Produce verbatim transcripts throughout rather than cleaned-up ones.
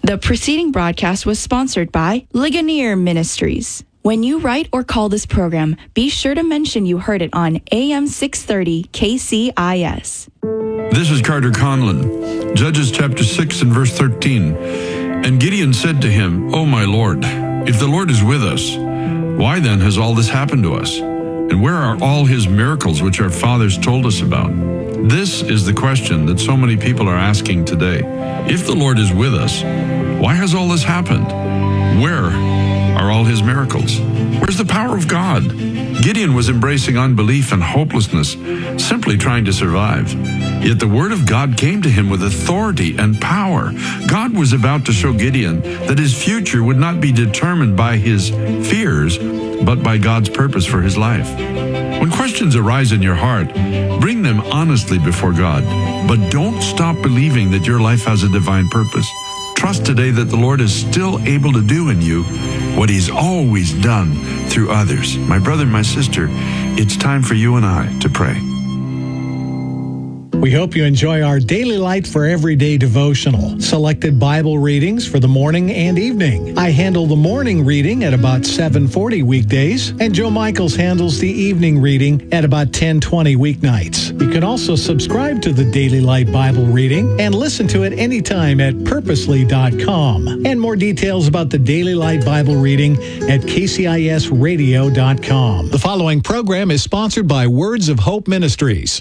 The preceding broadcast was sponsored by Ligonier Ministries. When you write or call this program, be sure to mention you heard it on A M six thirty K C I S. This is Carter Conlon, Judges chapter six and verse thirteen. And Gideon said to him, "O my Lord, if the Lord is with us, why then has all this happened to us? And where are all his miracles which our fathers told us about?" This is the question that so many people are asking today. If the Lord is with us, why has all this happened? Where are all his miracles? Where's the power of God? Gideon was embracing unbelief and hopelessness, simply trying to survive. Yet the word of God came to him with authority and power. God was about to show Gideon that his future would not be determined by his fears, but by God's purpose for his life. When questions arise in your heart, bring them honestly before God, but don't stop believing that your life has a divine purpose. Trust today that the Lord is still able to do in you what he's always done through others. My brother, my sister, it's time for you and I to pray. We hope you enjoy our Daily Light for Everyday devotional, selected Bible readings for the morning and evening. I handle the morning reading at about seven forty weekdays, and Joe Michaels handles the evening reading at about ten twenty weeknights. You can also subscribe to the Daily Light Bible reading and listen to it anytime at purposely dot com. And more details about the Daily Light Bible reading at K C I S radio dot com. The following program is sponsored by Words of Hope Ministries.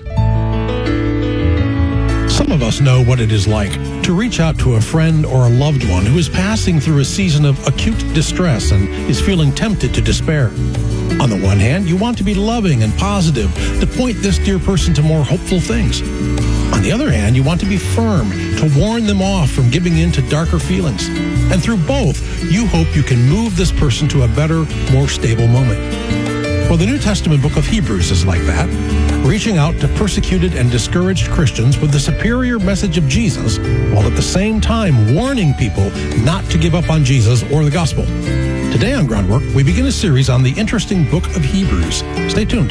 Some of us know what it is like to reach out to a friend or a loved one who is passing through a season of acute distress and is feeling tempted to despair. On the one hand, you want to be loving and positive, to point this dear person to more hopeful things. On the other hand, you want to be firm, to warn them off from giving in to darker feelings. And through both, you hope you can move this person to a better, more stable moment. Well, the New Testament book of Hebrews is like that, reaching out to persecuted and discouraged Christians with the superior message of Jesus, while at the same time warning people not to give up on Jesus or the gospel. Today on Groundwork, we begin a series on the interesting book of Hebrews. Stay tuned.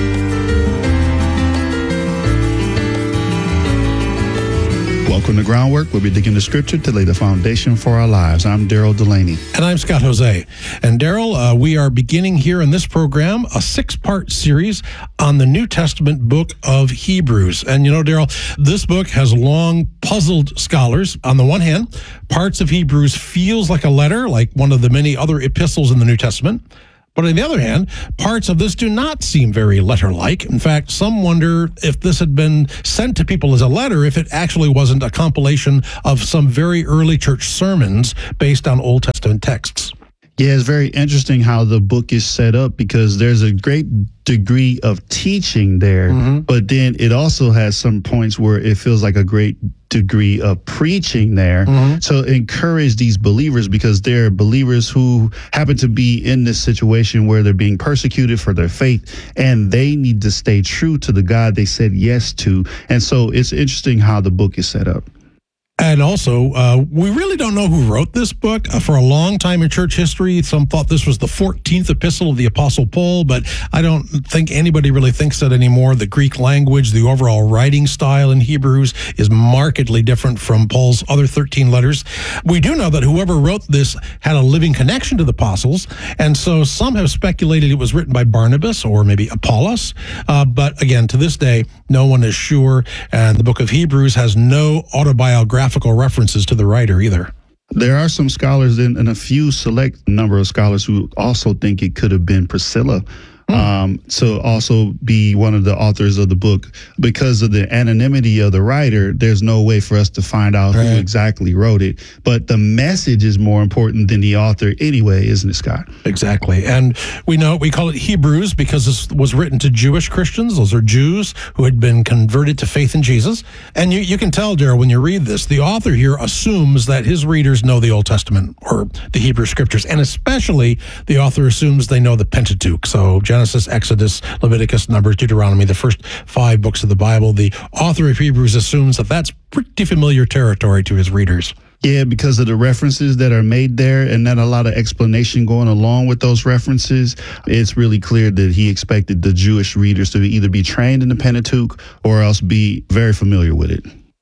Welcome to Groundwork, where we dig into Scripture to lay the foundation for our lives. I'm Daryl Delaney. And I'm Scott Jose. And Daryl, uh, we are beginning here in this program a six-part series on the New Testament book of Hebrews. And you know, Daryl, this book has long puzzled scholars. On the one hand, parts of Hebrews feels like a letter, like one of the many other epistles in the New Testament. But on the other hand, parts of this do not seem very letter-like. In fact, some wonder if this had been sent to people as a letter, if it actually wasn't a compilation of some very early church sermons based on Old Testament texts. Yeah, it's very interesting how the book is set up, because there's a great degree of teaching there, mm-hmm. but then it also has some points where it feels like a great degree of preaching there. Mm-hmm. So encourage these believers, because they're believers who happen to be in this situation where they're being persecuted for their faith, and they need to stay true to the God they said yes to. And so it's interesting how the book is set up. And also, uh, we really don't know who wrote this book. Uh, for a long time in church history, some thought this was the fourteenth epistle of the Apostle Paul, but I don't think anybody really thinks that anymore. The Greek language, the overall writing style in Hebrews is markedly different from Paul's other thirteen letters. We do know that whoever wrote this had a living connection to the apostles, and so some have speculated it was written by Barnabas or maybe Apollos. Uh, but again, to this day, no one is sure, and the book of Hebrews has no autobiographical references to the writer either. There are some scholars and, and a few select number of scholars who also think it could have been Priscilla. Mm. Um, so also be one of the authors of the book. Because of the anonymity of the writer, there's no way for us to find out right. who exactly wrote it. But the message is more important than the author anyway, isn't it, Scott? Exactly. And we know we call it Hebrews because this was written to Jewish Christians. Those are Jews who had been converted to faith in Jesus. And you, you can tell, Daryl, when you read this, the author here assumes that his readers know the Old Testament or the Hebrew Scriptures. And especially the author assumes they know the Pentateuch. So Genesis, Exodus, Leviticus, Numbers, Deuteronomy, the first five books of the Bible. The author of Hebrews assumes that that's pretty familiar territory to his readers. Yeah, because of the references that are made there and not a lot of explanation going along with those references, it's really clear that he expected the Jewish readers to either be trained in the Pentateuch or else be very familiar with it.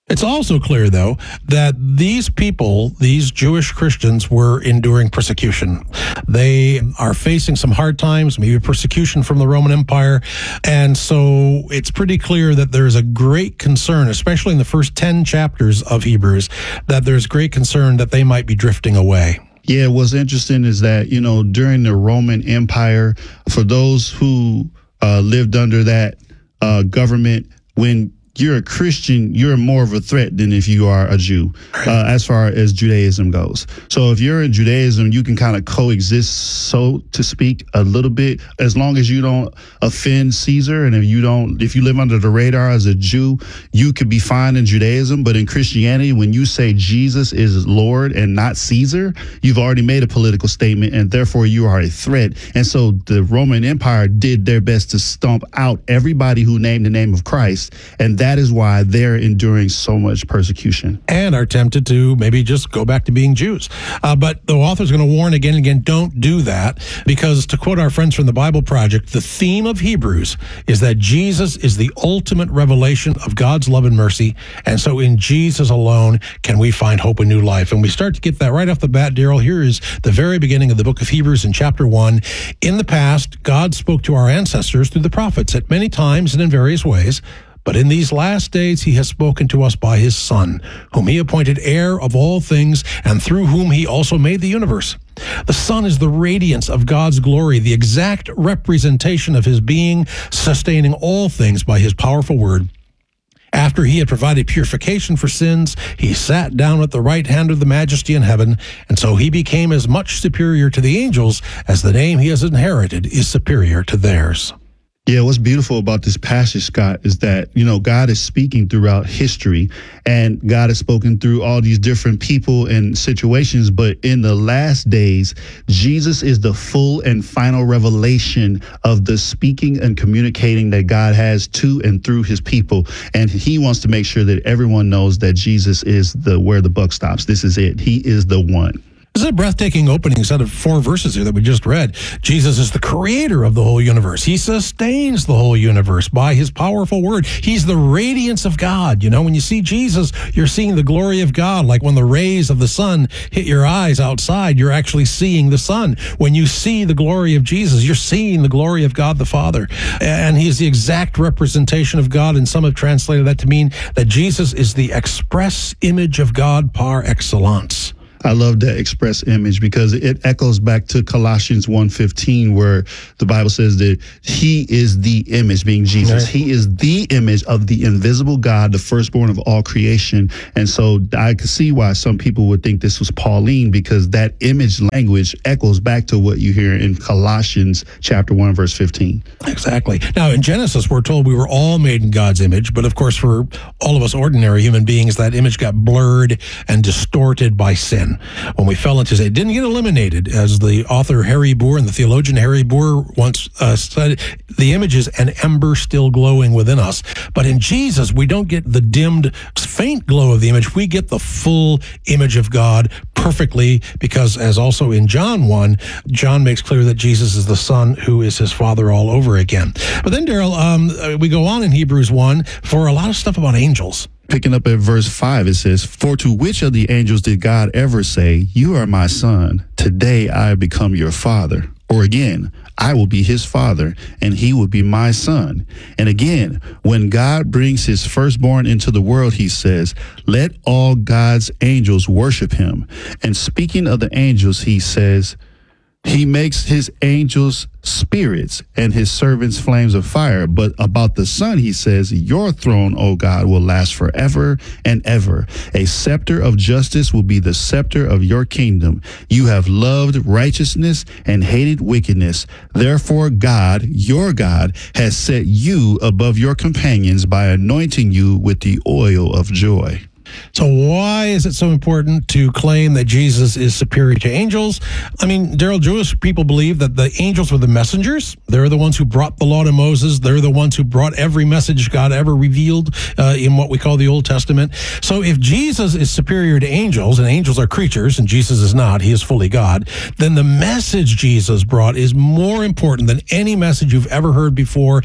It's also clear, though, that these people, these Jewish Christians, were enduring persecution. They are facing some hard times, maybe persecution from the Roman Empire. And so it's pretty clear that there's a great concern, especially in the first ten chapters of Hebrews, that there's great concern that they might be drifting away. Yeah, what's interesting is that, you know, during the Roman Empire, for those who uh, lived under that uh, government, when you're a Christian, you're more of a threat than if you are a Jew, uh, as far as Judaism goes. So if you're in Judaism, you can kind of coexist, so to speak, a little bit, as long as you don't offend Caesar. And if you don't, if you live under the radar as a Jew, you could be fine in Judaism. But in Christianity, when you say Jesus is Lord and not Caesar, you've already made a political statement, and therefore you are a threat. And so the Roman Empire did their best to stomp out everybody who named the name of Christ. And that is why they're enduring so much persecution. And are tempted to maybe just go back to being Jews. Uh, but the author's going to warn again and again, don't do that, because to quote our friends from the Bible Project, the theme of Hebrews is that Jesus is the ultimate revelation of God's love and mercy. And so in Jesus alone can we find hope and new life. And we start to get that right off the bat, Daryl. Here is the very beginning of the book of Hebrews in chapter one. In the past, God spoke to our ancestors through the prophets at many times and in various ways. But in these last days, he has spoken to us by his Son, whom he appointed heir of all things, and through whom he also made the universe. The Son is the radiance of God's glory, the exact representation of his being, sustaining all things by his powerful word. After he had provided purification for sins, he sat down at the right hand of the Majesty in heaven, and so he became as much superior to the angels as the name he has inherited is superior to theirs. Yeah, what's beautiful about this passage, Scott, is that, you know, God is speaking throughout history, and God has spoken through all these different people and situations. But in the last days, Jesus is the full and final revelation of the speaking and communicating that God has to and through his people. And he wants to make sure that everyone knows that Jesus is the where the buck stops. This is it. He is the one. This is a breathtaking opening set of four verses here that we just read. Jesus is the creator of the whole universe. He sustains the whole universe by his powerful word. He's the radiance of God. You know, when you see Jesus, you're seeing the glory of God. Like when the rays of the sun hit your eyes outside, you're actually seeing the sun. When you see the glory of Jesus, you're seeing the glory of God the Father. And he is the exact representation of God. And some have translated that to mean that Jesus is the express image of God par excellence. I love that express image because it echoes back to Colossians one fifteen, where the Bible says that he is the image, being Jesus. Right. He is the image of the invisible God, the firstborn of all creation. And so I could see why some people would think this was Pauline, because that image language echoes back to what you hear in Colossians chapter one, verse fifteen. Exactly. Now, in Genesis, we're told we were all made in God's image. But of course, for all of us ordinary human beings, that image got blurred and distorted by sin. When we fell into sin, it didn't get eliminated. As the author Harry Boer and the theologian Harry Boer once uh, said, the image is an ember still glowing within us. But in Jesus, we don't get the dimmed, faint glow of the image. We get the full image of God perfectly, because as also in John one, John makes clear that Jesus is the Son who is his Father all over again. But then, Daryl, um, we go on in Hebrews one for a lot of stuff about angels. Picking up at verse five, it says, "For to which of the angels did God ever say, 'You are my son, today I have become your father'? Or again, 'I will be his father, and he will be my son'? And again, when God brings his firstborn into the world, he says, 'Let all God's angels worship him.' And speaking of the angels, he says, 'He makes his angels spirits and his servants flames of fire.' But about the Son, he says, 'Your throne, O God, will last forever and ever. A scepter of justice will be the scepter of your kingdom. You have loved righteousness and hated wickedness. Therefore, God, your God, has set you above your companions by anointing you with the oil of joy.'" So why is it so important to claim that Jesus is superior to angels? I mean, Daryl, Jewish people believe that the angels were the messengers. They're the ones who brought the law to Moses. They're the ones who brought every message God ever revealed uh, in what we call the Old Testament. So if Jesus is superior to angels, and angels are creatures, and Jesus is not, he is fully God, then the message Jesus brought is more important than any message you've ever heard before.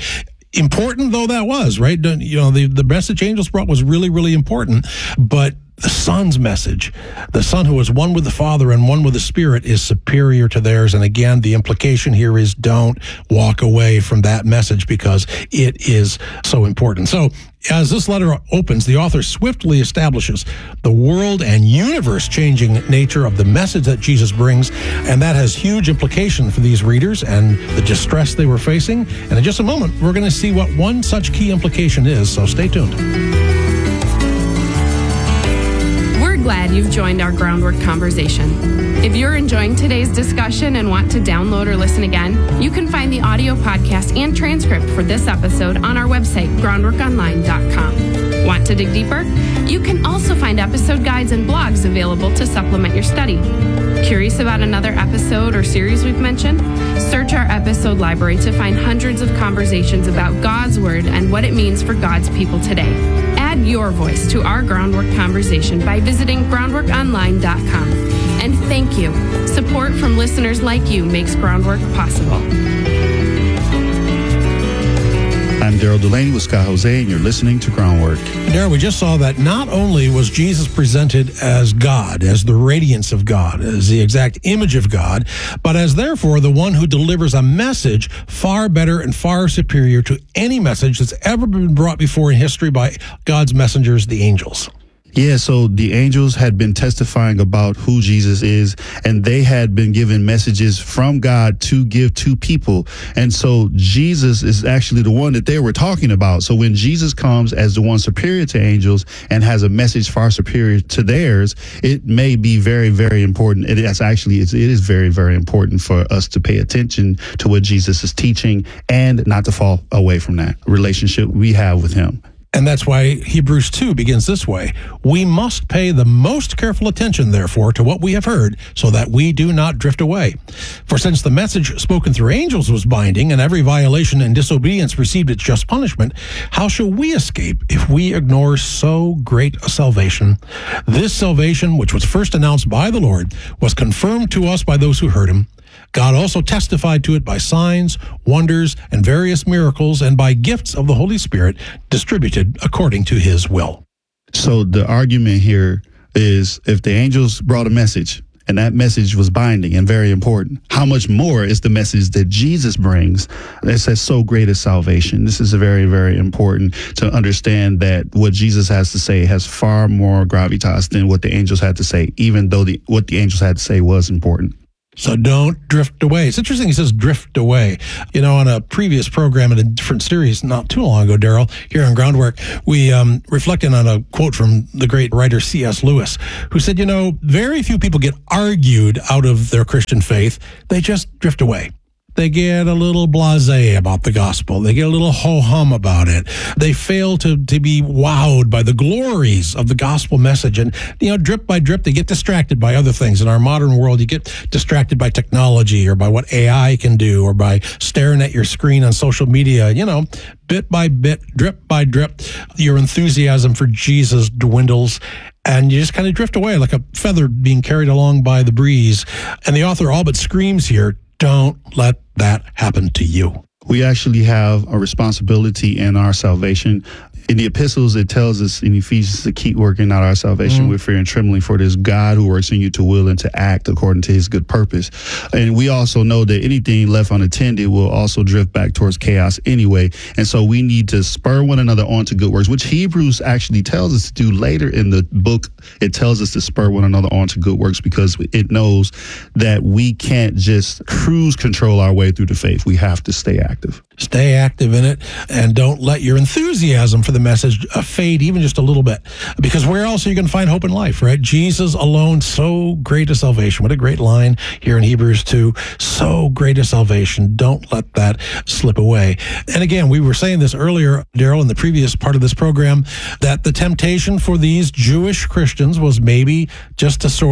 important though that was, right? You know, the, the message angels brought was really, really important, but the Son's message, the Son who is one with the Father and one with the Spirit, is superior to theirs. And again, the implication here is don't walk away from that message because it is so important. So as this letter opens, the author swiftly establishes the world and universe-changing nature of the message that Jesus brings, and that has huge implication for these readers and the distress they were facing. And in just a moment, we're going to see what one such key implication is, so stay tuned. Glad you've joined our Groundwork conversation. If you're enjoying today's discussion and want to download or listen again, you can find the audio podcast and transcript for this episode on our website, groundwork online dot com. Want to dig deeper? You can also find episode guides and blogs available to supplement your study. Curious about another episode or series we've mentioned? Search our episode library to find hundreds of conversations about God's Word and what it means for God's people today. Add your voice to our Groundwork conversation by visiting groundwork online dot com. And thank you. Support from listeners like you makes Groundwork possible. I'm Daryl Delaney with Scott Jose, and you're listening to Groundwork. Daryl, we just saw that not only was Jesus presented as God, as the radiance of God, as the exact image of God, but as therefore the one who delivers a message far better and far superior to any message that's ever been brought before in history by God's messengers, the angels. Yeah, so the angels had been testifying about who Jesus is, and they had been given messages from God to give to people. And so Jesus is actually the one that they were talking about. So when Jesus comes as the one superior to angels and has a message far superior to theirs, it may be very, very important. It is actually, it is very, very important for us to pay attention to what Jesus is teaching and not to fall away from that relationship we have with him. And that's why Hebrews two begins this way. We must pay the most careful attention, therefore, to what we have heard, so that we do not drift away. For since the message spoken through angels was binding, and every violation and disobedience received its just punishment, how shall we escape if we ignore so great a salvation? This salvation, which was first announced by the Lord, was confirmed to us by those who heard him. God also testified to it by signs, wonders, and various miracles, and by gifts of the Holy Spirit distributed according to his will. So the argument here is if the angels brought a message and that message was binding and very important, how much more is the message that Jesus brings that says so great a salvation? This is very, very important to understand that what Jesus has to say has far more gravitas than what the angels had to say, even though the what the angels had to say was important. So don't drift away. It's interesting he says drift away. You know, on a previous program in a different series not too long ago, Daryl, here on Groundwork, we um, reflected on a quote from the great writer C S Lewis, who said, you know, very few people get argued out of their Christian faith. They just drift away. They get a little blasé about the gospel. They get a little ho-hum about it. They fail to, to be wowed by the glories of the gospel message. And, you know, drip by drip, they get distracted by other things. In our modern world, you get distracted by technology or by what A I can do or by staring at your screen on social media. You know, bit by bit, drip by drip, your enthusiasm for Jesus dwindles. And you just kind of drift away like a feather being carried along by the breeze. And the author all but screams here, don't let that happen to you. We actually have a responsibility in our salvation. In the epistles, it tells us in Ephesians to keep working out our salvation mm. with fear and trembling, for it is God who works in you to will and to act according to his good purpose. And we also know that anything left unattended will also drift back towards chaos anyway. And so we need to spur one another on to good works, which Hebrews actually tells us to do later in the book. It tells us to spur one another on to good works because it knows that we can't just cruise control our way through the faith. We have to stay active. Stay active in it, and don't let your enthusiasm for the message uh, fade even just a little bit, because where else are you going to find hope in life, right? Jesus alone, so great a salvation. What a great line here in Hebrews two. So great a salvation. Don't let that slip away. And again, we were saying this earlier, Daryl, in the previous part of this program, that the temptation for these Jewish Christians was maybe just to sort of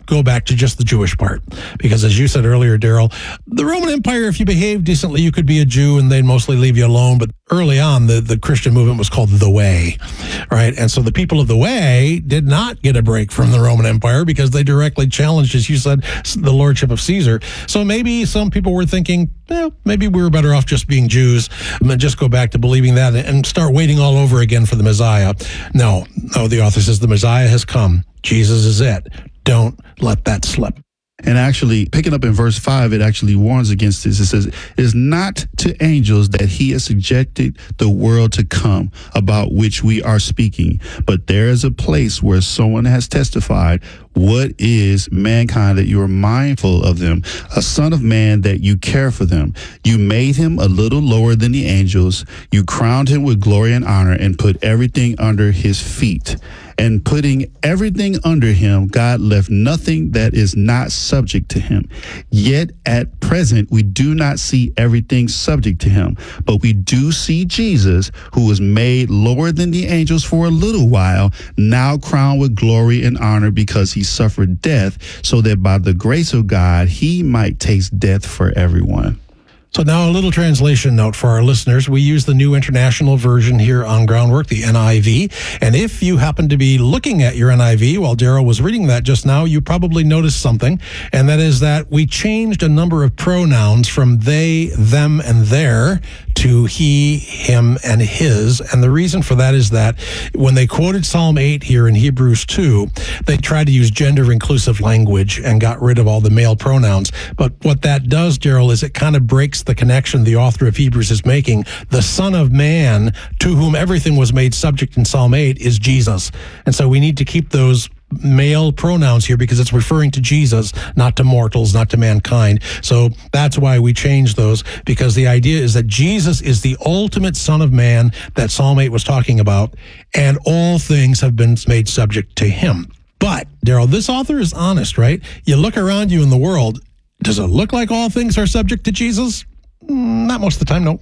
go back to just the Jewish part. Because as you said earlier, Daryl, the Roman Empire, if you behaved decently, you could be a Jew and they'd mostly leave you alone. But early on, the, the Christian movement was called the Way, right? And so the people of the Way did not get a break from the Roman Empire because they directly challenged, as you said, the lordship of Caesar. So maybe some people were thinking, eh, maybe we were better off just being Jews and just go back to believing that and start waiting all over again for the Messiah. No, no, the author says the Messiah has come. Jesus is it. Don't let that slip. And actually, picking up in verse five, it actually warns against this. It says, it is not to angels that he has subjected the world to come, about which we are speaking. But there is a place where someone has testified, what is mankind that you are mindful of them, a son of man that you care for them. You made him a little lower than the angels. You crowned him with glory and honor and put everything under his feet. And putting everything under him, God left nothing that is not subject to him. Yet at present, we do not see everything subject to him, but we do see Jesus, who was made lower than the angels for a little while, now crowned with glory and honor because he suffered death, so that by the grace of God, he might taste death for everyone. So now a little translation note for our listeners. We use the New International Version here on Groundwork, the N I V. And if you happen to be looking at your N I V while Daryl was reading that just now, you probably noticed something. And that is that we changed a number of pronouns from they, them, and their to he, him, and his. And the reason for that is that when they quoted Psalm eight here in Hebrews two, they tried to use gender-inclusive language and got rid of all the male pronouns. But what that does, Daryl, is it kind of breaks the connection the author of Hebrews is making. The Son of Man, to whom everything was made subject in Psalm eight, is Jesus. And so we need to keep those male pronouns here because it's referring to Jesus, not to mortals, not to mankind. So that's why we changed those, because the idea is that Jesus is the ultimate Son of Man that Psalm eight was talking about, and all things have been made subject to him. But, Daryl, this author is honest, right? You look around you in the world, does it look like all things are subject to Jesus? Not most of the time, no.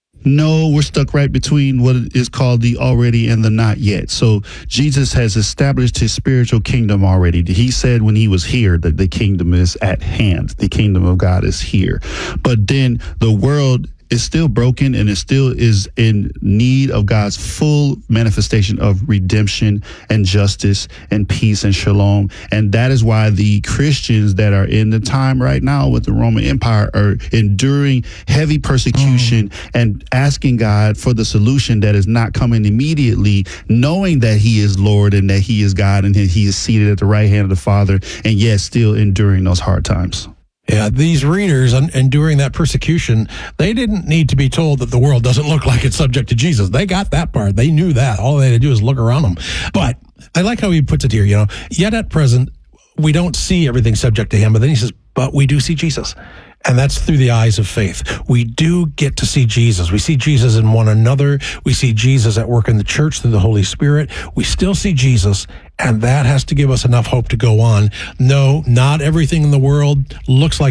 No, we're stuck right between what is called the already and the not yet. So Jesus has established his spiritual kingdom already. He said when he was here that the kingdom is at hand. The kingdom of God is here. But then the world is still broken and it still is in need of God's full manifestation of redemption and justice and peace and shalom. And that is why the Christians that are in the time right now with the Roman Empire are enduring heavy persecution mm. and asking God for the solution that is not coming immediately, knowing that he is Lord and that he is God and he is seated at the right hand of the Father, and yet still enduring those hard times. Yeah, these readers enduring that persecution, they didn't need to be told that the world doesn't look like it's subject to Jesus. They got that part. They knew that. All they had to do is look around them. But I like how he puts it here, you know, yet at present, we don't see everything subject to him. But then he says, but we do see Jesus. And that's through the eyes of faith. We do get to see Jesus. We see Jesus in one another. We see Jesus at work in the church through the Holy Spirit. We still see Jesus, and that has to give us enough hope to go on. No, not everything in the world looks like